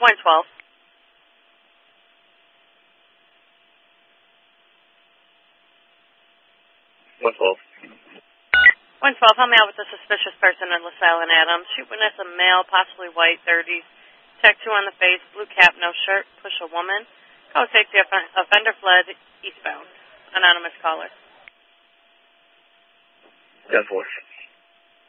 112. 112. 112, help me out with a suspicious person in LaSalle and Adams. Shoot witness a male, possibly white, 30s. Tattoo on the face, blue cap, no shirt. Push a woman. Code safety offender fled eastbound. Anonymous caller. 10-4.